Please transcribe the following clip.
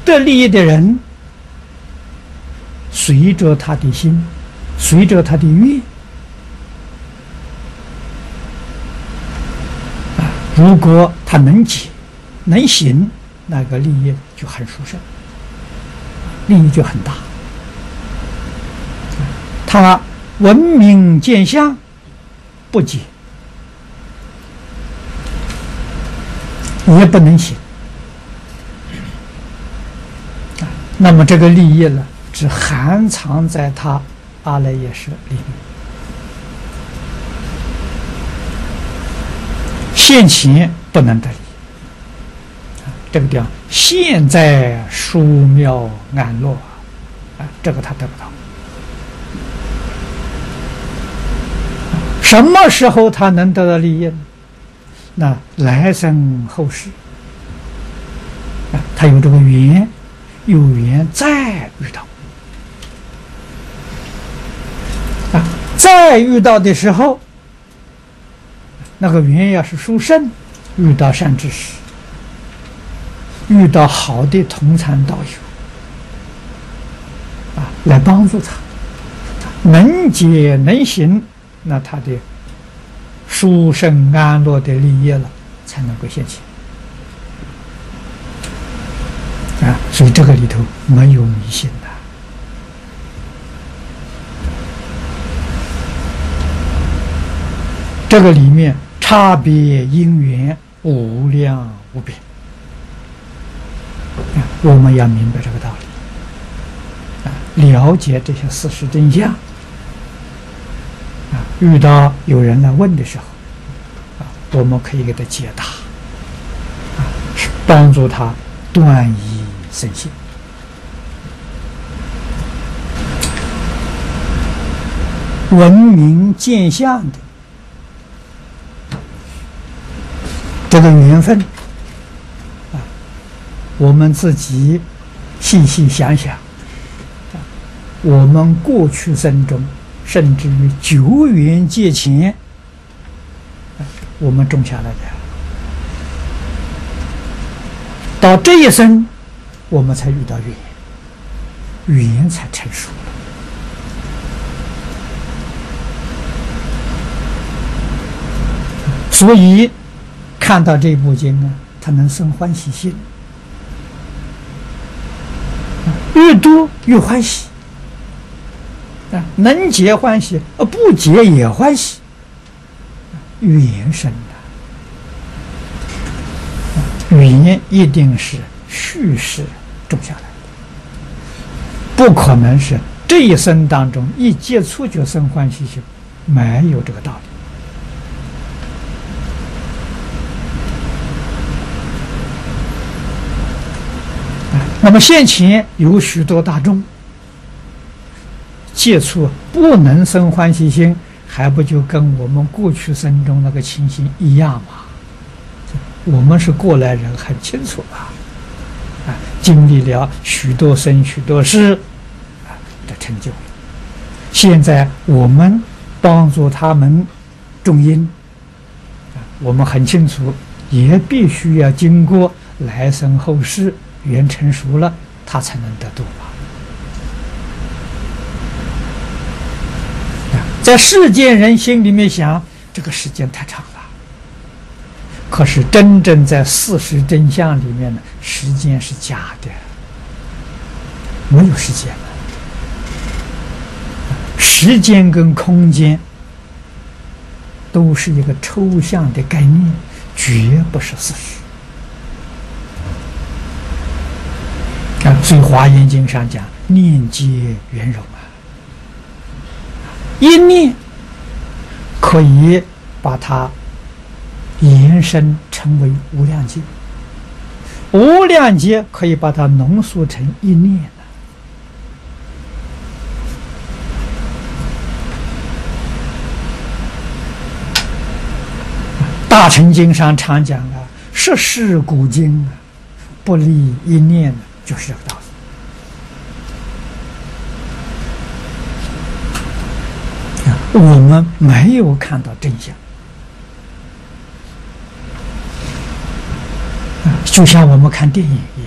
得利益的人，随着他的心，随着他的愿。如果他能解能行，那个利益就很殊胜，利益就很大。他闻名见相不解，也不能行，那么这个利益呢，只含藏在他阿赖耶识里面。现前不能得利，这个地方现在殊妙安乐这个他得不到。什么时候他能得到利益呢？那来生后世他有这个缘，有缘再遇到再遇到的时候，那个缘要是殊胜，遇到善知识，遇到好的同参道友来帮助他，能解能行，那他的殊胜安乐的利益了才能够现前所以这个里头没有迷信的。这个里面差别因缘无量无边，我们要明白这个道理了解这些事实真相遇到有人来问的时候我们可以给他解答帮助他断疑生信。闻名见相的这个缘分我们自己细细想想我们过去生中甚至于久远劫前我们种下来的，到这一生我们才遇到缘，缘才成熟了。所以看到这部经他能生欢喜心，越多越欢喜能解欢喜，不解也欢喜，缘深缘一定是蓄势种下来的，不可能是这一生当中一接触就生欢喜心，没有这个道理。那么现前有许多大众接触不能生欢喜心，还不就跟我们过去生中那个情形一样吗？我们是过来人，很清楚经历了许多生许多世的成就了。现在我们帮助他们种因我们很清楚，也必须要经过来生后世缘成熟了，他才能得度在世间人心里面想，这个时间太长了。可是真正在事实真相里面呢，时间是假的，没有时间了。时间跟空间都是一个抽象的概念，绝不是事实。所以《华严经》上讲，念皆圆融一念可以把它延伸成为无量劫，无量劫可以把它浓缩成一念大乘经上常讲十世古今不离一念就是这个道理。我们没有看到真相，就像我们看电影一